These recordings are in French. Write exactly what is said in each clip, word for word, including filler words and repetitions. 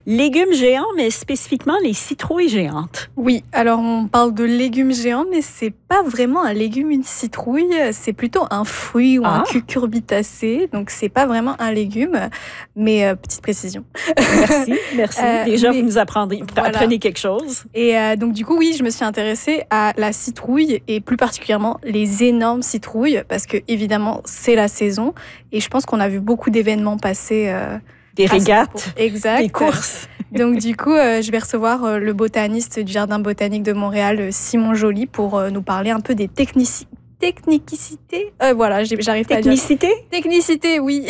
Légumes géants, mais spécifiquement les citrouilles géantes. Oui, alors on parle de légumes géants, mais c'est pas vraiment un légume, une citrouille, c'est plutôt un fruit ou un Ah, cucurbitacé, donc c'est pas vraiment un légume, mais euh, petite précision. merci, merci. Euh, Déjà, mais vous nous apprendrez, voilà. apprenez quelque chose. Et euh, donc du coup, oui, je me suis intéressée à la citrouille et plus particulièrement les énormes citrouilles, parce que évidemment c'est la saison et je pense qu'on a vu beaucoup d'événements passer. Euh, Des à ce régates, propos. Exact. des courses. Donc du coup, euh, je vais recevoir euh, le botaniste du Jardin botanique de Montréal, euh, Simon Joly, pour euh, nous parler un peu des technici- technicités. Euh, voilà, j'ai- j'arrive pas à dire. Technicité? Technicité, oui,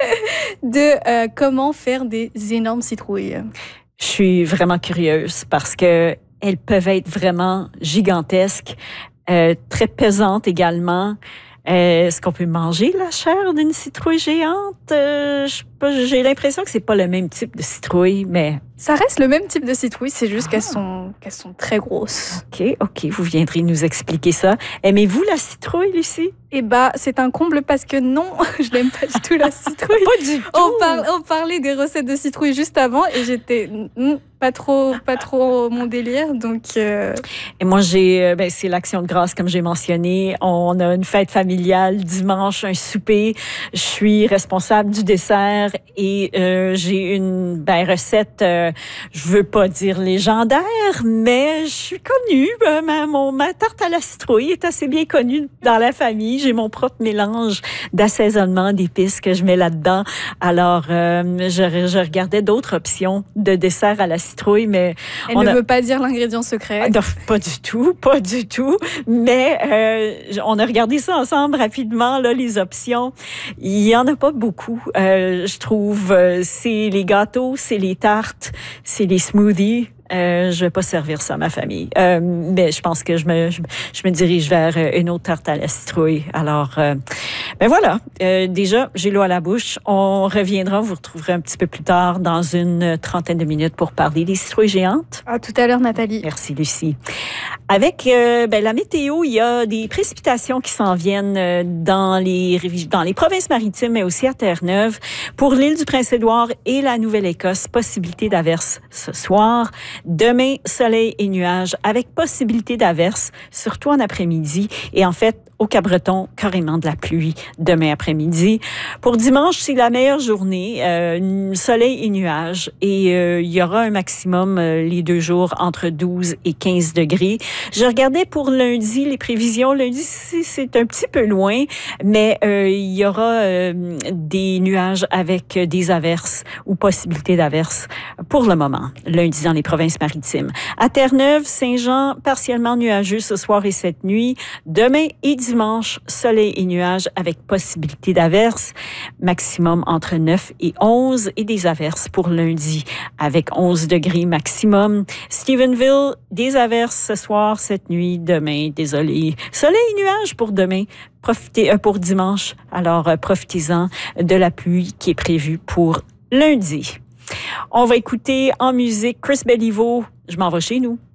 de euh, comment faire des énormes citrouilles. Je suis vraiment curieuse parce que elles peuvent être vraiment gigantesques, euh, très pesantes également. Euh, Est-ce qu'on peut manger la chair d'une citrouille géante? Euh, je sais pas, j'ai l'impression que c'est pas le même type de citrouille, mais Ça reste le même type de citrouille, c'est juste qu'elles sont, qu'elles sont très grosses. OK, OK, vous viendrez nous expliquer ça. Aimez-vous la citrouille, Lucie? Et bah, c'est un comble parce que non, je n'aime pas du tout la citrouille. Pas du tout! On, parle, on parlait des recettes de citrouille juste avant et j'étais mm, pas trop, pas trop mon délire. Donc, euh... Et moi, j'ai, euh, ben, c'est l'Action de grâce, comme j'ai mentionné. On a une fête familiale dimanche, un souper. Je suis responsable du dessert et euh, j'ai une ben, recette, euh, je veux pas dire légendaire, mais je suis connue. Ben, ma, mon, ma tarte à la citrouille est assez bien connue dans la famille. J'ai mon propre mélange d'assaisonnement, d'épices que je mets là-dedans. Alors, euh, je, je regardais d'autres options de dessert à la citrouille, mais elle on ne a... veut pas dire l'ingrédient secret. Ah, non, pas du tout, pas du tout. Mais euh, on a regardé ça ensemble rapidement, là, les options. Il y en a pas beaucoup, euh, je trouve. C'est les gâteaux, c'est les tartes, c'est les smoothies. Euh, je vais pas servir ça à ma famille. Euh, mais je pense que je me, je, je me dirige vers une autre tarte à la citrouille. Alors, euh, ben voilà. Euh, déjà, j'ai l'eau à la bouche. On reviendra, vous retrouverez un petit peu plus tard dans une trentaine de minutes pour parler des citrouilles géantes. À tout à l'heure, Nathalie. Merci, Lucie. Avec euh, ben, la météo, il y a des précipitations qui s'en viennent dans les, dans les provinces maritimes, mais aussi à Terre-Neuve. Pour l'île du Prince-Édouard et la Nouvelle-Écosse, possibilité d'averse ce soir. Demain, soleil et nuages avec possibilité d'averse, surtout en après-midi. Et en fait, au Cap-Breton, carrément de la pluie demain après-midi. Pour dimanche, c'est la meilleure journée, euh, soleil et nuages. Et euh, il y aura un maximum euh, les deux jours entre douze et quinze degrés. Je regardais pour lundi les prévisions. Lundi, c'est un petit peu loin, mais euh, il y aura euh, des nuages avec des averses ou possibilité d'averses pour le moment, lundi dans les provinces maritimes. À Terre-Neuve, Saint-Jean, partiellement nuageux ce soir et cette nuit. Demain et dimanche, soleil et nuages avec possibilité d'averses, maximum entre neuf et onze et des averses pour lundi avec onze degrés maximum. Stephenville, des averses ce soir, cette nuit, demain, désolé. Soleil et nuages pour demain. Profitez, euh, pour dimanche. Alors, euh, profitez-en de la pluie qui est prévue pour lundi. On va écouter en musique Chris Belliveau. Je m'en vais chez nous.